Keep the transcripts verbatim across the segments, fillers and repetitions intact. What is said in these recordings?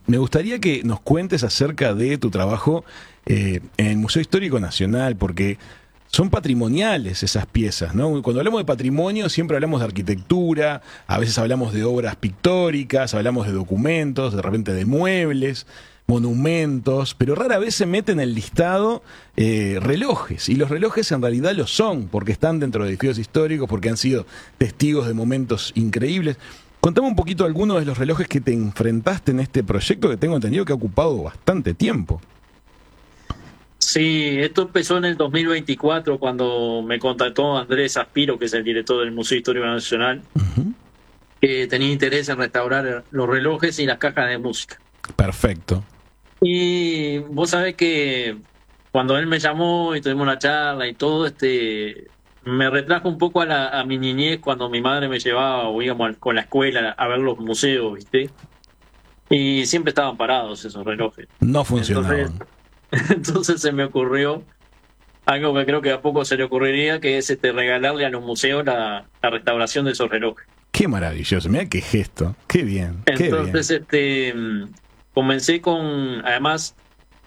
me gustaría que nos cuentes acerca de tu trabajo eh, en el Museo Histórico Nacional, porque son patrimoniales esas piezas, ¿no? Cuando hablamos de patrimonio siempre hablamos de arquitectura, a veces hablamos de obras pictóricas, hablamos de documentos, de repente de muebles, monumentos, pero rara vez se mete en el listado eh, relojes, y los relojes en realidad lo son, porque están dentro de edificios históricos, porque han sido testigos de momentos increíbles. Contame un poquito algunos de los relojes que te enfrentaste en este proyecto, que tengo entendido que ha ocupado bastante tiempo. Sí, esto empezó en el dos mil veinticuatro cuando me contactó Andrés Aspiro, que es el director del Museo Histórico Nacional, uh-huh. que tenía interés en restaurar los relojes y las cajas de música. Perfecto. Y vos sabés que cuando él me llamó y tuvimos una charla y todo, este, me retrajo un poco a, la, a mi niñez cuando mi madre me llevaba o íbamos con la escuela a ver los museos, ¿viste? Y siempre estaban parados esos relojes. No funcionaban. Entonces, Entonces se me ocurrió algo que creo que a poco se le ocurriría, que es este, regalarle a los museos la, la restauración de esos relojes. Qué maravilloso, mira qué gesto, qué bien. Entonces qué bien. este comencé con, además,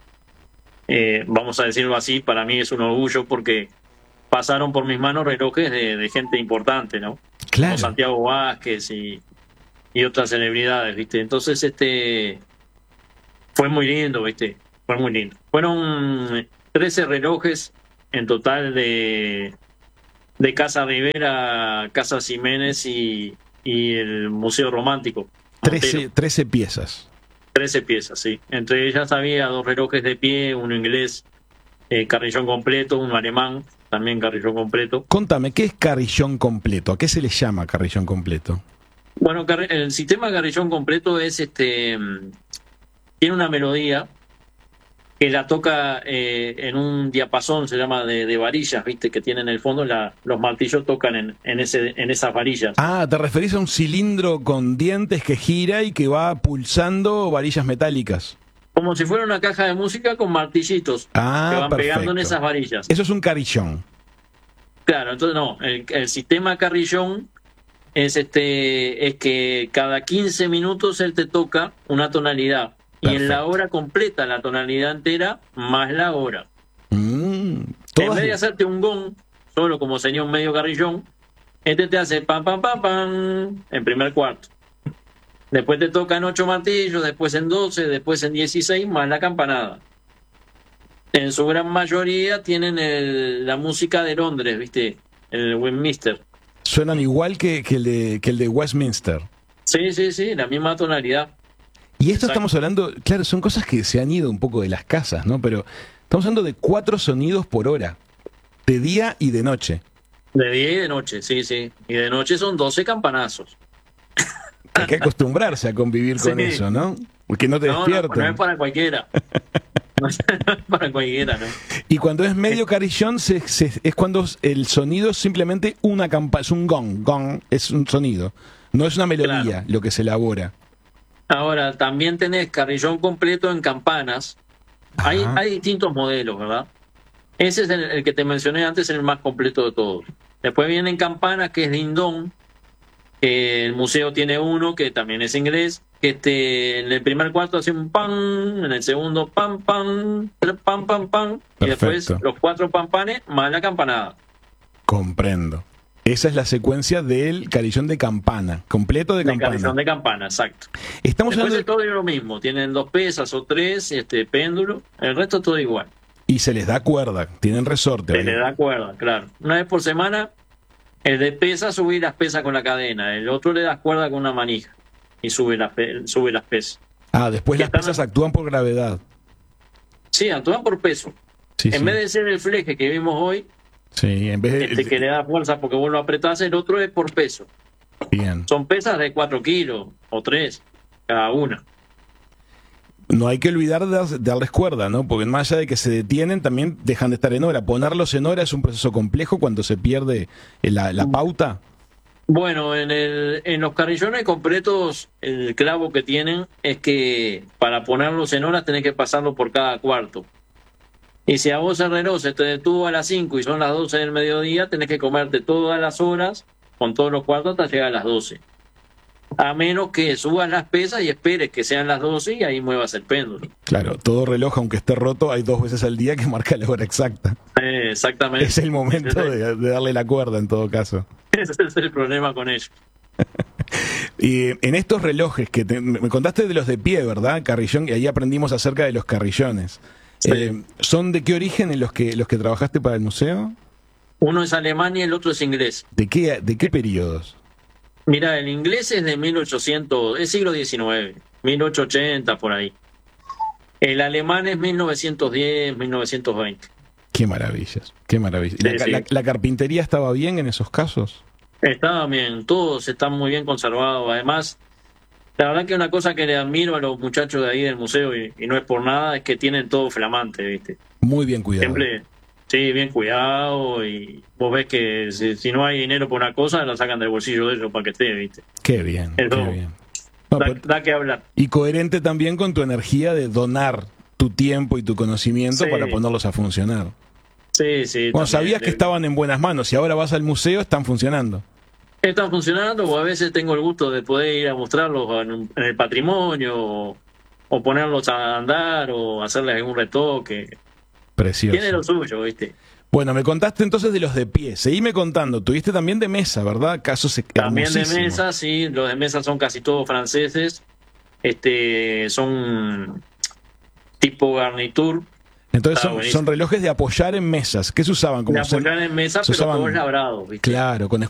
eh, vamos a decirlo así, para mí es un orgullo porque pasaron por mis manos relojes de, de gente importante, ¿no? Claro. Como Santiago Vázquez y, y otras celebridades, ¿viste? Entonces este fue muy lindo, ¿viste? Fue muy lindo. Fueron trece relojes en total de, de Casa Rivera, Casa Jiménez y, y el Museo Romántico. trece, trece piezas. trece piezas, sí. Entre ellas había dos relojes de pie, uno inglés, eh, carrillón completo, uno alemán, también carrillón completo. Contame, ¿qué es carrillón completo? ¿A qué se le llama carrillón completo? Bueno, el sistema carrillón completo es este tiene una melodía que la toca eh, en un diapasón, se llama de, de varillas, viste, que tiene en el fondo, la, los martillos tocan en, en, ese, en esas varillas. Ah, ¿te referís a un cilindro con dientes que gira y que va pulsando varillas metálicas? Como si fuera una caja de música con martillitos ah, que van perfecto. pegando en esas varillas. Eso es un carrillón. Claro, entonces no, el, el sistema carrillón es, este, es que cada quince minutos él te toca una tonalidad. Perfecto. Y en la hora completa la tonalidad entera más la hora. Mm, en vez de hacerte un gong, solo como sería un medio carrillón, este te hace pam, pam, pam, pam, en primer cuarto. Después te tocan ocho martillos, después en doce, después en dieciséis, más la campanada. En su gran mayoría tienen el, la música de Londres, ¿viste? El Westminster. Suenan igual que, que, el de, que el de Westminster. Sí, sí, sí, la misma tonalidad. Y esto Exacto. Estamos hablando, claro, son cosas que se han ido un poco de las casas, ¿no? Pero estamos hablando de cuatro sonidos por hora, de día y de noche. De día y de noche, sí, sí. Y de noche son doce campanazos. Hay que acostumbrarse a convivir con sí. eso, ¿no? Porque no te no, despierten. No, no es para cualquiera. No es para cualquiera, ¿no? Y cuando es medio carillón, se, se, es cuando el sonido es simplemente una campana, es un gong, gong, es un sonido. No es una melodía claro. lo que se elabora. Ahora, también tenés carrillón completo en campanas. Hay, hay distintos modelos, ¿verdad? Ese es el, el que te mencioné antes, es el más completo de todos. Después vienen campanas, que es Dindón. Que el museo tiene uno, que también es inglés. Que este, en el primer cuarto hace un pam, en el segundo pam, pam, pam, pam, pam. Y después los cuatro pampanes más la campanada. Comprendo. Esa es la secuencia del carillón de campana, completo de campana. El carillón de campana, exacto. Estamos Después hablando de todo es lo mismo, tienen dos pesas o tres, este péndulo, el resto todo igual. Y se les da cuerda, tienen resorte. Se ¿vale? les da cuerda, claro. Una vez por semana, el de pesa sube las pesas con la cadena, el otro le das cuerda con una manija y sube las, sube las pesas. Ah, después las pesas a... actúan por gravedad. Sí, actúan por peso. Sí, en sí. vez de ser el fleje que vimos hoy, sí, en vez de... este que le da fuerza porque vos lo apretás, el otro es por peso. Bien. Son pesas de cuatro kilos o tres cada una. No hay que olvidar de darles cuerda, ¿no? Porque más allá de que se detienen, también dejan de estar en hora. Ponerlos en hora es un proceso complejo cuando se pierde la, la pauta. Bueno, en, el, en los carrillones completos, el clavo que tienen es que para ponerlos en hora tenés que pasarlo por cada cuarto. Y si a vos el reloj se te detuvo a las cinco y son las doce del mediodía, tenés que comerte todas las horas con todos los cuartos hasta llegar a las doce. A menos que subas las pesas y esperes que sean las doce y ahí muevas el péndulo. Claro, todo reloj, aunque esté roto, hay dos veces al día que marca la hora exacta. Eh, exactamente. Es el momento de, de darle la cuerda en todo caso. Ese es el problema con ellos. Y en estos relojes que te, me contaste de los de pie, ¿verdad? Carrillón, y ahí aprendimos acerca de los carrillones. Sí. Eh, ¿Son de qué origen en los que los que trabajaste para el museo? Uno es alemán y el otro es inglés. ¿De qué, de qué periodos? Mira, el inglés es de mil ochocientos, es siglo diecinueve, mil ochocientos ochenta por ahí. El alemán es mil novecientos diez, mil novecientos veinte. Qué maravillas, qué maravillas. Sí, ¿La, sí. la, la carpintería estaba bien en esos casos? Está bien, todos están muy bien conservados. Además, la verdad que una cosa que le admiro a los muchachos de ahí del museo, y, y no es por nada, es que tienen todo flamante, ¿viste? Muy bien cuidado. Siempre, sí, bien cuidado, y vos ves que si, si no hay dinero por una cosa, la sacan del bolsillo de ellos para que esté, ¿viste? Qué bien, Eso, qué bien. No, da, pero, da que hablar. y coherente también con tu energía de donar tu tiempo y tu conocimiento Sí. para ponerlos a funcionar. Sí, sí. Bueno, también. sabías que estaban en buenas manos y ahora vas al museo, están funcionando. Están funcionando, o a veces tengo el gusto de poder ir a mostrarlos en, un- en el patrimonio, o, o ponerlos a andar, o hacerles algún retoque. Precioso. Tiene lo suyo, ¿viste? Bueno, me contaste entonces de los de pie. Seguime contando. Tuviste también de mesa, ¿verdad? Casos También de hermosísimos. mesa, sí, los de mesa son casi todos franceses. Este, son tipo garnitur, Entonces Está son, buenísimo. son relojes de apoyar en mesas. ¿Qué se usaban? Como de se- apoyar en mesa, se pero usaban- todos labrados, ¿viste? Claro, con,